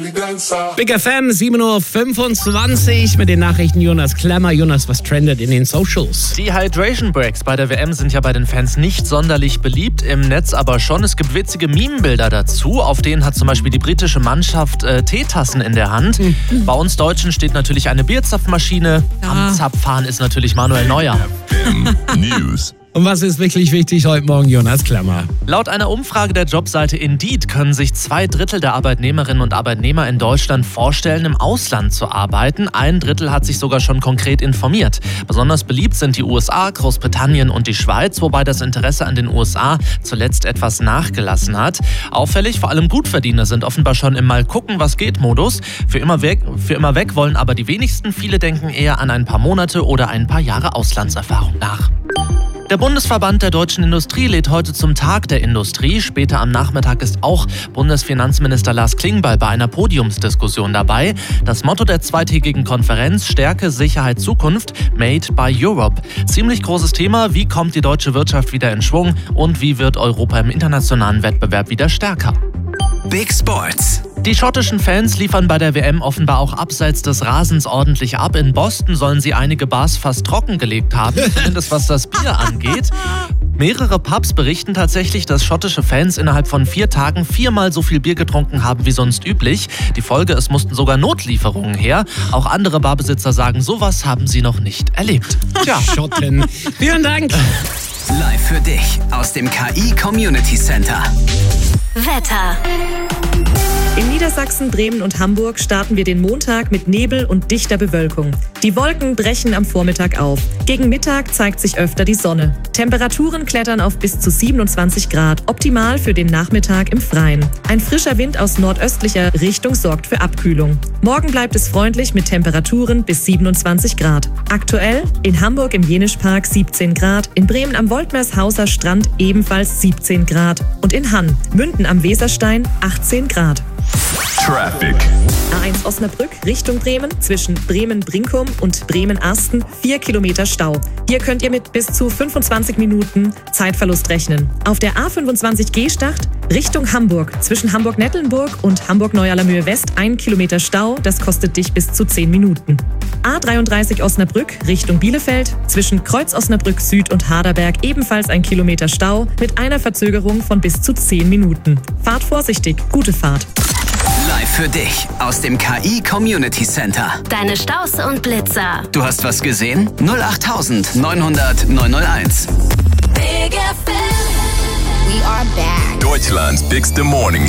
Big FM, 7.25 Uhr mit den Nachrichten Jonas Klemmer. Jonas, was trendet in den Socials? Die Hydration Breaks bei der WM sind ja bei den Fans nicht sonderlich beliebt, im Netz aber schon. Es gibt witzige Meme-Bilder dazu, auf denen hat zum Beispiel die britische Mannschaft Teetassen in der Hand. Bei uns Deutschen steht natürlich eine Bierzapfmaschine. Am Zapfhahn ist natürlich Manuel Neuer. News. Und was ist wirklich wichtig heute Morgen, Jonas Klemmer? Laut einer Umfrage der Jobseite Indeed können sich 2/3 der Arbeitnehmerinnen und Arbeitnehmer in Deutschland vorstellen, im Ausland zu arbeiten. 1/3 hat sich sogar schon konkret informiert. Besonders beliebt sind die USA, Großbritannien und die Schweiz, wobei das Interesse an den USA zuletzt etwas nachgelassen hat. Auffällig, vor allem Gutverdiener sind offenbar schon im Mal-gucken-was-geht-Modus. Für immer weg wollen aber die wenigsten. Viele denken eher an ein paar Monate oder ein paar Jahre Auslandserfahrung nach. Der Bundesverband der deutschen Industrie lädt heute zum Tag der Industrie. Später am Nachmittag ist auch Bundesfinanzminister Lars Klingbeil bei einer Podiumsdiskussion dabei. Das Motto der zweitägigen Konferenz: Stärke, Sicherheit, Zukunft, Made by Europe. Ziemlich großes Thema, wie kommt die deutsche Wirtschaft wieder in Schwung und wie wird Europa im internationalen Wettbewerb wieder stärker? Big Sports. Die schottischen Fans liefern bei der WM offenbar auch abseits des Rasens ordentlich ab. In Boston sollen sie einige Bars fast trockengelegt haben, zumindest was das Bier angeht. Mehrere Pubs berichten tatsächlich, dass schottische Fans innerhalb von 4 Tagen 4-mal so viel Bier getrunken haben wie sonst üblich. Die Folge, es mussten sogar Notlieferungen her. Auch andere Barbesitzer sagen, sowas haben sie noch nicht erlebt. Tja, Schotten. Vielen Dank. Live für dich aus dem KI Community Center. Wetter. In Niedersachsen, Bremen und Hamburg starten wir den Montag mit Nebel und dichter Bewölkung. Die Wolken brechen am Vormittag auf. Gegen Mittag zeigt sich öfter die Sonne. Temperaturen klettern auf bis zu 27 Grad, optimal für den Nachmittag im Freien. Ein frischer Wind aus nordöstlicher Richtung sorgt für Abkühlung. Morgen bleibt es freundlich mit Temperaturen bis 27 Grad. Aktuell in Hamburg im Jenischpark 17 Grad, in Bremen am Woltmershauser Strand ebenfalls 17 Grad und in Hann, Münden am Weserstein 18 Grad. Traffic. A1 Osnabrück Richtung Bremen, zwischen Bremen-Brinkum und Bremen-Arsten 4 Kilometer Stau. Hier könnt ihr mit bis zu 25 Minuten Zeitverlust rechnen. Auf der A25 Gstacht Richtung Hamburg, zwischen Hamburg-Nettlenburg und Hamburg-Neualermühe West 1 Kilometer Stau, das kostet dich bis zu 10 Minuten. A33 Osnabrück Richtung Bielefeld, zwischen Kreuz Osnabrück Süd und Harderberg ebenfalls 1 Kilometer Stau mit einer Verzögerung von bis zu 10 Minuten. Fahrt vorsichtig, gute Fahrt. Live für dich aus dem KI Community Center. Deine Staus und Blitzer. Du hast was gesehen? 08000 900 901. Big FM. We are back. Deutschlands bigste Morning